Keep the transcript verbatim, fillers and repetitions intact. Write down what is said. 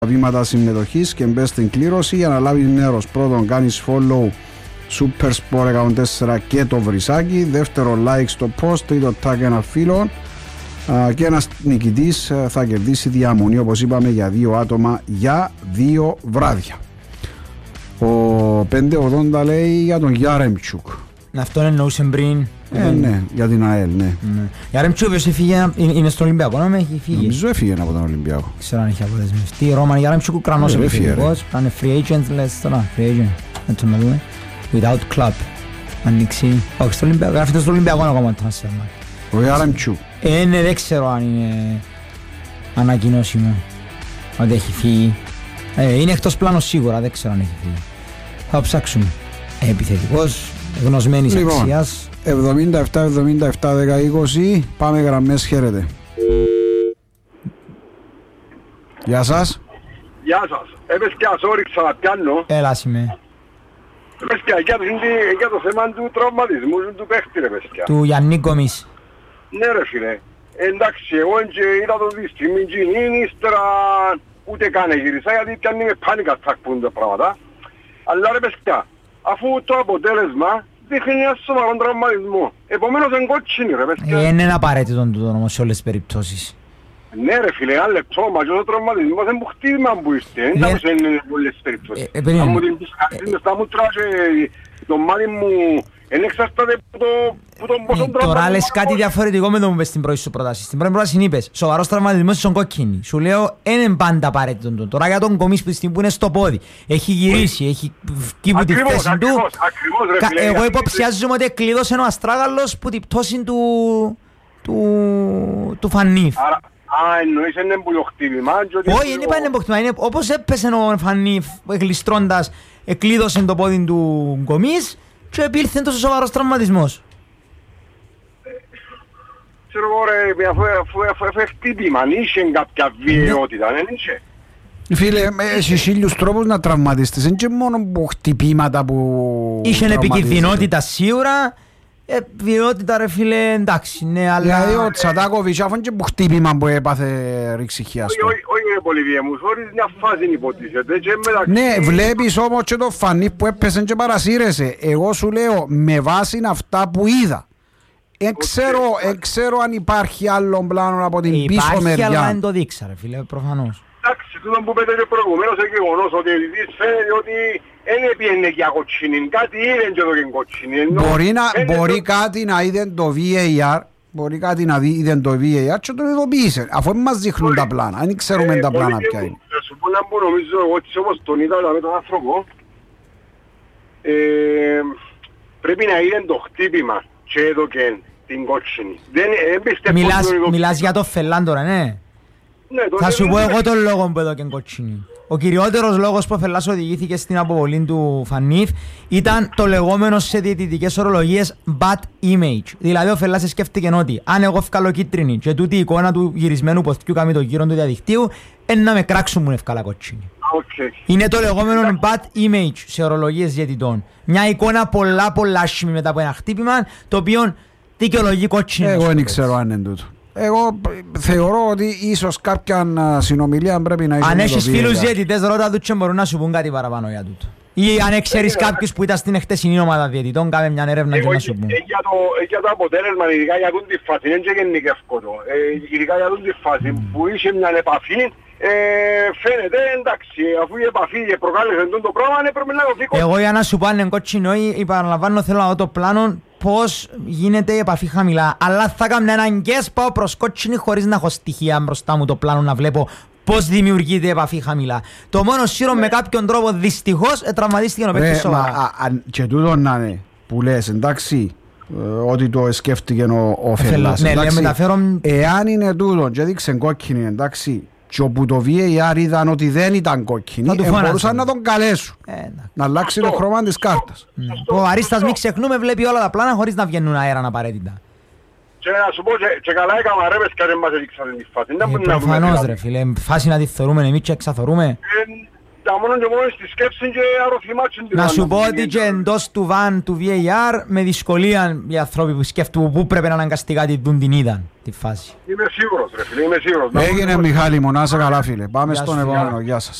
βήματα συμμετοχής και μπες στην κλήρωση για να λάβεις μέρος. Πρώτον, κάνεις follow Supersport εκατόν τέσσερα και το βρυσάκι. Δεύτερον, like στο post. Τρίτον, tag ένα φίλο. Και ένας νικητής θα κερδίσει διαμονή, όπως είπαμε, για δύο άτομα για δύο βράδια. Ο πεντακόσια ογδόντα λέει για τον Γιάρεμτσουκ. Αυτό εννοούσε πριν. Ε, ναι, για την ΑΕΛ, ναι. Γιάρεμτσουκ έφυγε, είναι στον Ολυμπιακό, να με έχει φύγει. Νομίζω έφυγε από τον Ολυμπιακό. Ξέρω αν έχει αποδεσμευτεί. Ρώμαν Γιάρεμτσουκ, Ουκρανός επιθετικός. Είναι free agent, λες τώρα, free agent. Έτσι να δούμε. Without club. Ανοίξει. Όχι, στο Ολυμπιακό, γράφεται στο Ολυμπιακό ακόμα το transfer. Ο Γιάρεμτσουκ. Ε, ναι, δεν ξέρω αν είναι ανακοινώσιμο ότι έχει φύγει. Ε, είναι εκτός πλάνος σίγουρα, δεν ξέρω αν έχει φύγει. Θα ψάξουμε. Επιθετικός, γνωσμένης λοιπόν, αξίας. εβδομήντα επτά εβδομήντα επτά δέκα είκοσι. Πάμε γραμμές, χαίρετε. Γεια σας. Γεια σας. Έπες και ασόριξα να πιάνω. Έλα είμαι. Έπες και για το θέμα του τραυματισμού του παίχτη ρε παιδιά. Του Γιάννη Κομής. Ναι ρε φίλε. Εντάξει, εγώ είδα το δει στιγμή γίνει, ύστερα ούτε καν γυρίσα γιατί πιάνει με πάνικα στα ακπούν τα πράγματα. Αλλά ρε παιδιά, αφού το αποτέλεσμα δείχνει ένα σοβαρό τραυματισμό. Επομένως είναι κότσινη ρε παιδιά. Ε, είναι απαραίτητο τούτο όμως σε όλες τις περιπτώσεις. Ναι ρε φίλε, ένα λεπτό, μα και ο τραυματισμός είναι που χτύπημα που είστε. Δεν άκουσε είναι πολλές περιπτώσεις. Αν μου την πεις κάτι στα μούτρα και το μάτι μου είναι εξαρτάται που τον πόσο τραυματισμό. Τώρα λες κάτι διαφορετικό με το που πες στην πρώτη σου πρόταση. Στην πρώτη πρόταση είπες, σοβαρός τραυματισμός στον κόκκινη. Σου λέω, είναι πάντα απαραίτητο. Τώρα για τον Κομής που είναι στο πόδι, έχει γυρίσει, έχει βγει από τη θέση του. Εγώ υποψιάζομαι ότι κλείδωσε ο Αστράγαλος που την πτώση του Φανίφ. Α, εννοείς είναι που το χτύπημα. Όχι, δεν είπα είναι που χτύπημα, είναι όπως έπεσε ο Φανίφ γλιστρώντας, εκλείδωσε το πόδι του Κομής και επήλθε τόσο σοβαρός τραυματισμός. Ξέρω εγώ ρε, αφού χτύπημα, είχε κάποια βιαιότητα, δεν είχε. Φίλε, έχει χίλιους τρόπους να τραυματιστείς, είναι και μόνο που χτυπήματα που είχε επικινδυνότητα σίγουρα. Ε, βιαιότητα ρε φίλε, εντάξει, ναι, αλλά... Δηλαδή ο Τσατάκοβιτς αφού είναι και που χτύπημα που έπαθε ρηξιχιάστο. Όχι είναι πολύ βιαίμους, χωρίς μια φάση υποτίθεται και μεταξύ... Ναι, βλέπεις όμως και το Φανίφ που έπεσε και παρασύρεσε. Εγώ σου λέω, με βάση αυτά που είδα. Ξέρω αν υπάρχει άλλο πλάνο από την πίσω μεριά. Υπάρχει, αλλά δεν το δείξα ρε φίλε, προφανώς. Εντάξει, τούτο που πέταγε προηγουμένως είναι γεγονός ότι φαίνεται ότι δεν έπιανε για κοτσινή, κάτι είδε και εδώ και κοτσινή. Μπορεί, να, μπορεί κάτι να είδε το βι έι αρ, μπορεί κάτι να είδε το βι έι αρ και το ειδοποίησε, αφού μας δείχνουν τα πλάνα, αν ξέρουμε τα πλάνα ποια είναι. Θα σου πω να πω νομίζω εγώ ότι όπως τον είδα με τον άνθρωπο, πρέπει να είδε το χτύπημα και εδώ και την κοτσινή. Μιλάς για το Φελάν τώρα, ναι. Ναι, θα σου πω εγώ τον λόγο που έδωκε κοτσίνη. Ο κυριότερος λόγος που ο Φελάς οδηγήθηκε στην αποβολή του Φανίφ ήταν το λεγόμενο σε διαιτητικές ορολογίες bad image. Δηλαδή ο Φελάς σκέφτηκε ότι αν εγώ ευκαλώ κίτρινη και τούτη η εικόνα του γυρισμένου ποθκιού κάνει το γύρο του διαδικτύου, είναι να με κράξουν μου ευκαλά κοτσίνη. Okay. Είναι το λεγόμενο bad image σε ορολογίες διαιτητών. Μια εικόνα πολλά πολλά άσχημη μετά από ένα χτύπημα, το οποίο δικαιολογεί κοτσίνη. Εγώ δεν ξέρω αν είναι τούτο. Εγώ θεωρώ ότι ίσως κάποια συνομιλία πρέπει να είσαι. Αν έχεις φίλους διαιτητές ρώτα τους και μπορούν να σου πούν κάτι παραπάνω για τούτο. Ή αν ξέρεις κάποιους που ήταν στην εχτεσινή ομάδα διαιτητών, κάνε μια έρευνα και να σου πούν. Για το αποτέλεσμα, ειδικά για τον τη φάση, είναι και γενικεύκο το. Ειδικά για τον τη φάση που είχε μια επαφή, φαίνεται εντάξει, αφού η επαφή προκάλεσε το πράγμα, πρέπει να το δει. Εγώ για να σου πω αν είναι κότσινο ή παραλαμβάνω θέλω να δω το πλάνο πώς γίνεται η επαφή χαμηλά. Αλλά θα κάνω έναν γκες πάω προς κότσινη χωρίς να έχω στοιχεία μπροστά μου το πλάνο να βλέπω πώς δημιουργείται η επαφή χαμηλά. Το μόνο σύρω με κάποιον τρόπο δυστυχώς τραυματίστηκε ο παίκτης σοβαρά. Και τούτο να είναι που λες εντάξει ότι το σκέφτηκε ο Φελάς. Εάν είναι τούτο και δείξε κόκκινη εντάξει και όπου το βι έι αρ είδαν ότι δεν ήταν κόκκινη, μπορούσαν να τον καλέσουν. Ε, να αλλάξει αυτό το χρώμα της κάρτας. Mm. Ο Αρίστας μην ξεχνούμε βλέπει όλα τα πλάνα χωρίς να βγαίνουν αέραν απαραίτητα. Και να σου πω και καλά έκανα ρε πες και δεν μας έδειξαν τη φάση. Προφανώς ρε φίλε, φάση να τη θεωρούμε εμείς και εξαθωρούμε. Τα μόνο και μόνο στη σκέψη και αρωθυμάτσιν. Να σου πω ότι και εντός του βαν του βι έι αρ με δυσκολία οι άνθρωποι που σκέφτουν που πρέπει να αναγκαστικά τη δουν την είδαν τη φάση. Είμαι σίγουρος ρε φίλε, είμαι σίγουρος. Έγινε Μιχάλη μου, να είσαι καλά φίλε. Πάμε Γεια στον σου, επόμενο, γεια σας.